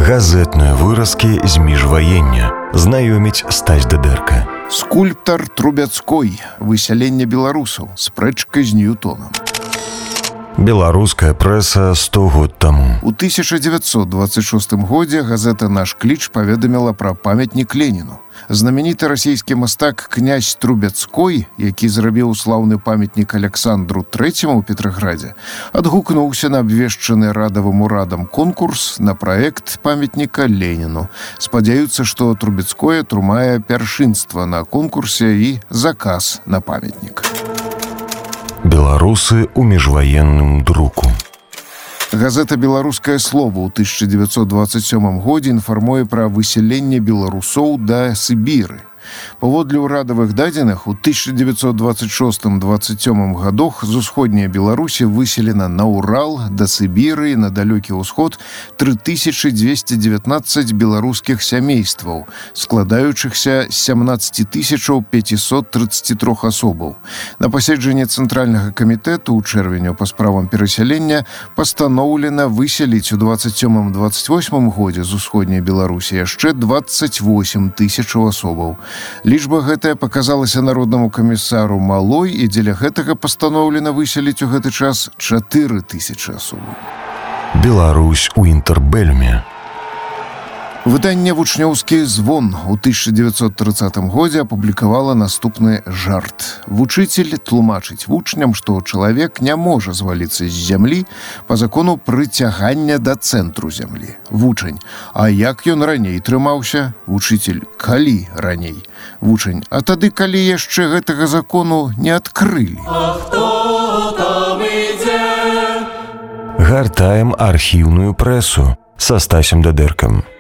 Газетныя выразкі з міжваення. Знаёміць Стась Дыдэрка. Скульптар Трубецкой. Высяленне беларусаў. Спрэчка з Ньютонам. Беларуская прэса 100 год таму. У 1926 годзе газета «Наш кліч» паведаміла пра памятнік Леніну. Знамениты расійскі мастак князь Трубецкой, які зрабіў слаўны памятнік Александру III у Петраградзе, адгукнуўся на абвешчаны радавым урадам конкурс на праект памятніка Леніну. Спадзяюцца, што Трубецкой атрымае пяршынства на конкурсе і заказ на памятнік. Беларусы ў міжваенным друку. Газета «Беларускае слово» ў 1927 годзе інфармуе пра высяленне беларусоў да Сібіры. Паводле ўрадавых дадзеных, у 1926-27 годах з усходняй Беларусі выселена на Урал, да Сібіры і на далёкі ўсход 3219 беларускіх сямействаў, складаючыхся з 17 533 асобаў. На паседжанні Цэнтральнага камітэту ў чэрвеню па справам перасялення пастаноўлена выселіць у 27-28 годзе з усходняй Беларусі яшчэ 28 000 асобаў. Лічба гэтая паказалася народнаму камісару малой, і дзеля гэтага пастаноўлена выселіць у гэты час 4000 асобаў. Беларусь у інтэрбэльме. Выданне «Вучнёўскі звон» у 1930 годзе апублікавала наступны жарт. Вучыцель тлумачыць вучням, што чалавек не можа зваліцца з зямлі па закону прыцягання да цэнтру зямлі. Вучань: а як ён раней трымаўся? Вучыцель: калі раней? Вучань: а тады, калі яшчэ гэтага закону не адкрылі. А хто там ідзе? Гартаем архіўную прэсу са Стасем Дыдэркам.